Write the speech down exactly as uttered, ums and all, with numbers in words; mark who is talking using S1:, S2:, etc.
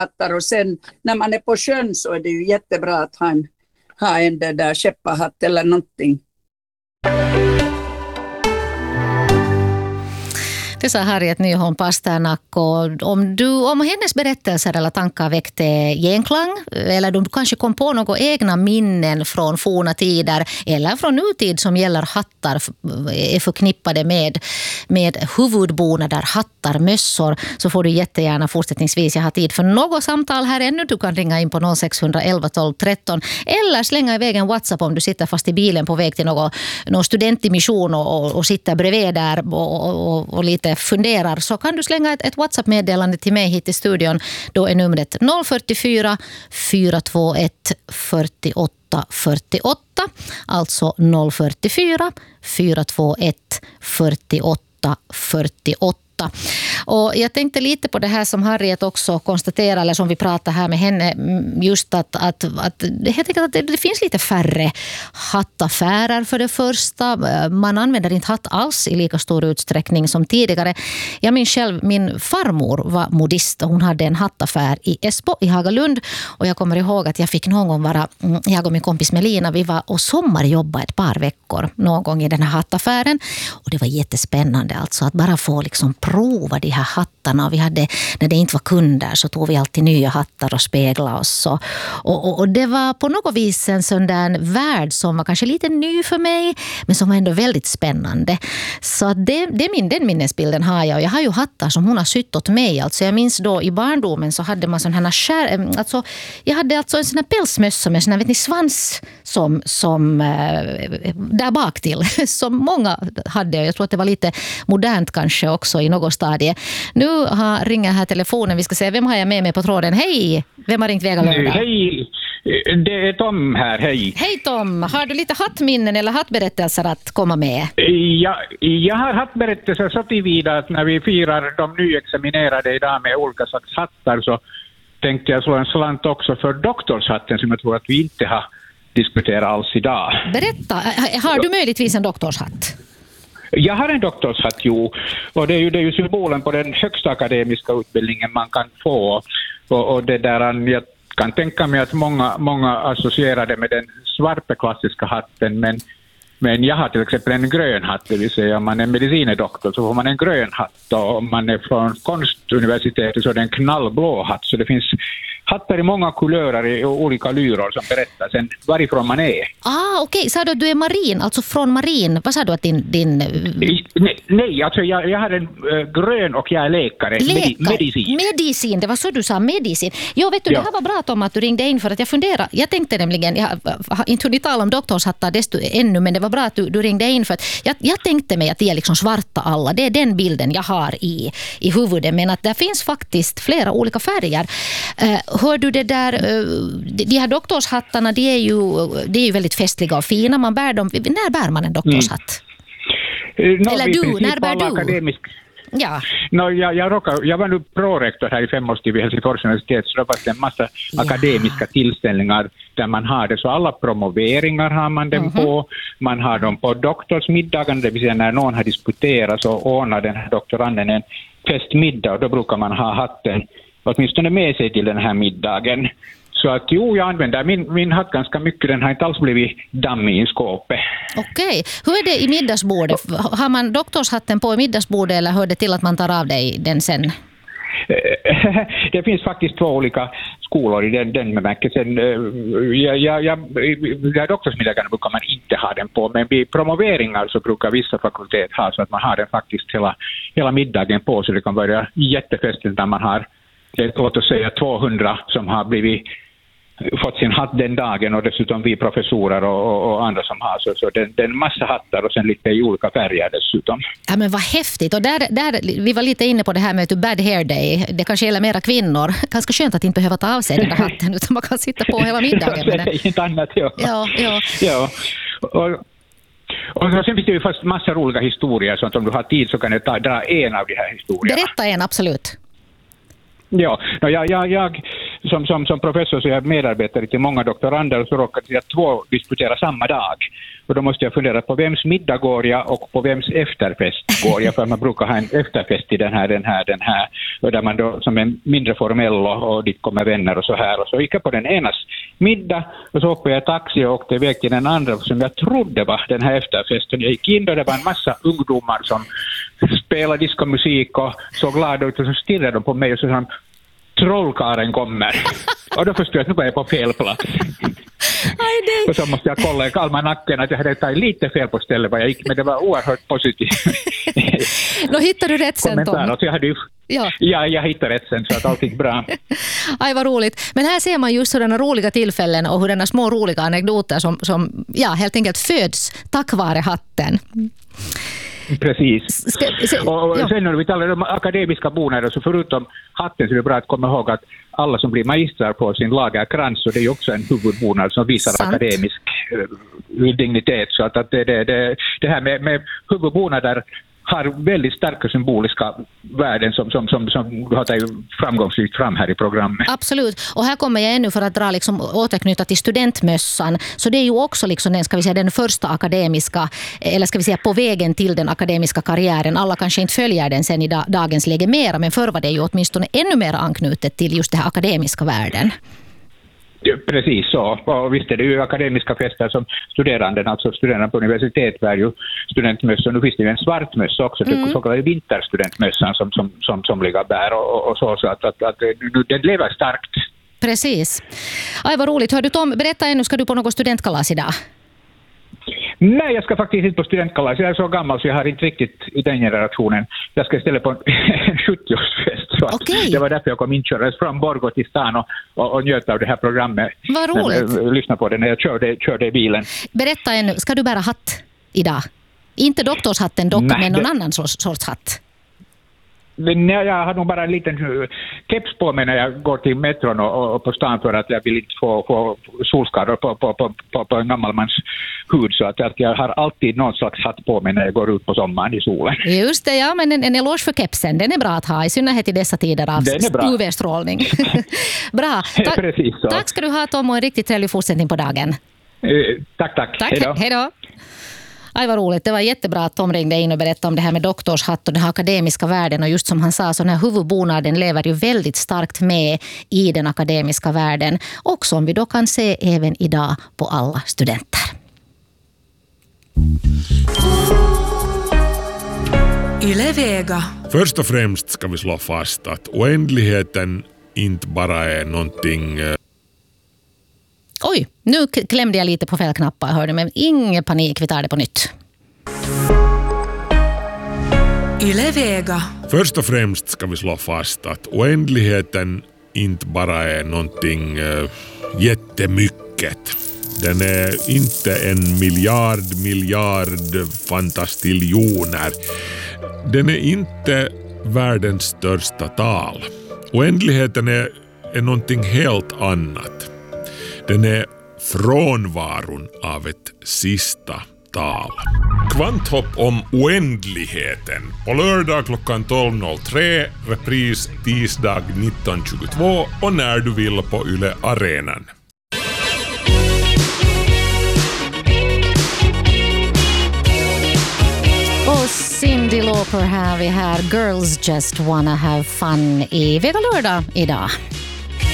S1: hattar och sen när man är på sjön så är det ju jättebra att ha en, ha en där, där skepparhatt eller någonting.
S2: Det sa Harriet Nyholm Pasternak, och om, du, om hennes berättelser eller tankar väckte genklang eller du kanske kom på några egna minnen från forna tider eller från nutid som gäller hattar är förknippade med, med huvudbonader, hattar, mössor, så får du jättegärna fortsättningsvis, jag har tid för något samtal här ännu, du kan ringa in på noll sex ett ett tolv tretton eller slänga iväg en WhatsApp om du sitter fast i bilen på väg till någon, någon studentmission och, och, och sitter bredvid där och, och, och lite funderar, så kan du slänga ett, ett WhatsApp-meddelande till mig hit i studion. Då är numret noll fyra fyra fyra två ett fyra åtta fyra åtta, alltså noll fyra fyra fyra två ett fyra åtta fyra åtta. Och jag tänkte lite på det här som Harriet också konstaterar, eller som vi pratar här med henne, just att, att, att, helt enkelt att det, det finns lite färre hattaffärer för det första. Man använder inte hatt alls i lika stor utsträckning som tidigare. Jag minns själv, min farmor var modist och hon hade en hattaffär i Esbo i Hagalund, och jag kommer ihåg att jag fick någon gång vara, jag och min kompis Melina, vi var och sommarjobba ett par veckor någon gång i den här hattaffären, och det var jättespännande alltså att bara få liksom prova de här hattarna. Vi hade, när det inte var kunder så tog vi alltid nya hattar och speglade oss. Och, och, och det var på något vis en sån där värld som var kanske lite ny för mig, men som var ändå väldigt spännande. Så det, det är min, den minnesbilden har jag. Och jag har ju hattar som hon har sytt åt mig. Alltså jag minns då i barndomen så hade man sån här skär, alltså jag hade alltså en sån här pälsmössa med sån här, vet ni, svans som, som äh, där bak till, som många hade. Jag tror att det var lite modernt kanske också i något stadie. Nu har ringer här telefonen. Vi ska se, vem har jag med mig på tråden? Hej! Vem har ringt Vega Lördag?
S3: Hej! Det är Tom här, hej.
S2: Hej Tom! Har du lite hattminnen eller hattberättelser att komma med?
S3: Ja, jag har hattberättelser så tillvida att när vi firar de nyexaminerade idag med olika slags hattar, så tänkte jag slå en slant också för doktorshatten som jag tror att vi inte har diskuterat alls idag.
S2: Berätta, har du möjligtvis en doktorshatt?
S3: Jag har en doktorshatt, jo, och det är ju, det är ju symbolen på den högsta akademiska utbildningen man kan få, och, och det där, jag kan tänka mig att många, många associerade med den svarta klassiska hatten, men, men jag har till exempel en grön hatt, det vill säga om man är medicinedoktor så får man en grön hatt, och om man är från konstuniversitetet så är det en knallblå hatt, så det finns hattar i många kulörer i olika lyror som berättar sen varifrån man är.
S2: Ah, okej. Okay. Sa du att du är marin, alltså från marin. Vad sa du att din... din...
S3: Nej, nej, alltså jag, jag har en uh, grön och jag är läkare.
S2: läkare.
S3: Medi- medicin.
S2: Medicin, det var så du sa, medicin. Jo, vet du, ja. Det här var bra Tom att du ringde in för att jag funderar. Jag tänkte nämligen, jag har inte hunnit tala om doktorshattar desto ännu, men det var bra att du, du ringde in för att jag, jag tänkte mig att de är liksom svarta alla. Det är den bilden jag har i, i huvudet, men att det finns faktiskt flera olika färger. Uh, Hör du det där, de här doktorshattarna, de är ju, de är ju väldigt festliga och fina. Man bär dem, när bär man en doktorshatt?
S3: Mm. No,
S2: Eller du, när bär du?
S3: Akademisk.
S2: Ja.
S3: No, jag, jag, råkar, jag var nu prorektor här i fem års tid vid Helsingfors universitet, så det var en massa ja. akademiska tillställningar där man har det. Så alla promoveringar har man dem mm-hmm. på. Man har dem på doktorsmiddagen, det vill säga när någon har disputerat så ordnar den här doktoranden en festmiddag, och då brukar man ha hatten åtminstone med sig till den här middagen. Så att jo, jag använder min, min hatt ganska mycket. Den har inte alls blivit dammig i skåpet.
S2: Okej. Hur är det i middagsbordet? Har man doktorshatten på i middagsbordet eller hör det till att man tar av dig den sen?
S3: Det finns faktiskt två olika skolor i den, den bemärkelsen. Jag, jag, jag, jag doktorsmiddagarna brukar man inte ha den på, men vid promoveringar så brukar vissa fakultet ha så att man har den faktiskt hela, hela middagen på, så det kan vara jättefestligt när man har, låt oss säga, tvåhundra som har blivit fått sin hatt den dagen, och dessutom vi professorer och, och, och andra som har så, så det, det är en massa hattar och sen lite i olika färger dessutom.
S2: Ja, men vad häftigt, och där, där, vi var lite inne på det här med to bad hair day, det kanske gäller mera kvinnor, ganska skönt att inte behöva ta av sig den där hatten utan man kan sitta på hela middagen med den.
S3: Det är inte annat, ja.
S2: Ja, ja.
S3: ja. Och, och sen finns det ju fast massa roliga historier, så att om du har tid så kan jag ta, dra en av de här historierna.
S2: Berätta en, absolut.
S3: Ja, no, jag, jag, jag som, som, som professor så är jag medarbetare till många doktorander och så råkar jag två disputera samma dag. Och då måste jag fundera på vems middag går jag och på vems efterfest går jag, för man brukar ha en efterfest i den här, den här, den här, och där man då som är mindre formell och, och dit kommer vänner och så här. Och så gick jag på den enas middag och så hoppade jag taxi och åkte iväg till den andra som jag trodde var den här efterfesten. Jag gick in och det var en massa ungdomar som spelade diskomusik och så glada ut och så stirrade de på mig och så sa trollkaren kommer. Och då förstod jag att nu var jag på fel plats.
S2: Aj,
S3: och så måste jag kolla i almanacken att jag hade tagit lite fel på stället vad jag gick, men det var oerhört positivt.
S2: Då hittar du rätt sen, Tom.
S3: Alltså, jag hade ju,
S2: ja.
S3: ja, jag hittade rätt sen så att allt gick bra.
S2: Aj, vad roligt. Men här ser man just sådana roliga tillfällen och hurdana små roliga anekdoter som, som ja, helt enkelt föds tack vare hatten.
S3: Precis.
S2: Ska, så,
S3: och
S2: ja.
S3: sen när vi talar om akademiska bonader så förutom hatten så är det bra att komma ihåg att alla som blir magistrar på sin lagerkrans, och det är ju också en huvudbonad som visar
S2: Sant.
S3: akademisk uh, dignitet. Så att, att det, det, det, det här med, med huvudbonader har väldigt starka symboliska värden som, som, som, som du har tagit framgångsrikt fram här i programmet.
S2: Absolut. Och här kommer jag ännu för att dra liksom, återknyta till studentmössan. Så det är ju också liksom den, ska vi säga, den första akademiska, eller ska vi säga på vägen till den akademiska karriären. Alla kanske inte följer den sen i da, dagens läge mera, men förr var det ju åtminstone ännu mer anknutet till just det här akademiska världen.
S3: Precis så. Och visst är det ju akademiska fester som studerande, alltså studerande på universitet var ju studentmössa. Nu finns det ju en svart mössa också, mm. det så kallade vinterstudentmössan som, som, som somliga bär och, och så, så att, att, att den lever starkt.
S2: Precis. Aj, vad roligt. Hör du Tom, berätta ännu, ska du på något studentkalas idag?
S3: Nej, jag ska faktiskt inte på studentkalas. Jag är så gammal så jag har inte riktigt i den generationen. Jag ska istället på en sjuttioårsfest.
S2: Okay.
S3: Det var därför jag kom inköras från Borgå till stan och, och, och njöt av det här programmet.
S2: Vad roligt.
S3: Lyssna på det när jag körde, körde i bilen.
S2: Berätta ännu, ska du bära hatt idag? Inte doktorshatten dock, Nej, men någon det... annan sorts, sorts hatt.
S3: Men jag har nog bara en liten keps på mig när jag går till metron och, och på stan för att jag vill inte få, få solskador på, på, på, på, på en gammal mans hud. Så att jag har alltid någon slags hatt på mig när jag går ut på sommaren i solen.
S2: Just det, ja, men en, en eloge för kepsen. Den är bra att ha, i synnerhet i dessa tider av U V-strålning. Bra. Ta-
S3: Precis så.
S2: Tack ska du ha, Tom, och en riktigt trevlig fortsättning på dagen.
S3: Eh, tack, tack.
S2: Tack, hej då. Hej då. Aj, vad roligt. Det var jättebra att Tom ringde in och berättade om det här med doktorshatt och den här akademiska världen. Och just som han sa, så den här huvudbonaden lever ju väldigt starkt med i den akademiska världen. Och som vi då kan se även idag på alla studenter.
S4: Yle Vega.
S5: Först och främst ska vi slå fast att oändligheten inte bara är någonting...
S2: Oj, nu klämde jag lite på fel knappar, hörde, men ingen panik, vi tar det på nytt.
S4: Yle Vega.
S5: Först och främst ska vi slå fast att oändligheten inte bara är någonting uh, jättemycket. Den är inte en miljard, miljard fantastiljoner. Den är inte världens största tal. Oändligheten är, är någonting helt annat. Den är frånvaron av ett sista tal. Kvanthopp om oändligheten. På lördag klockan tolv noll tre, repris tisdag nitton tjugotvå och när du vill på Yle Arenan.
S2: Och Cyndi Lauper har vi här. Girls just wanna have fun i Vega lördag idag.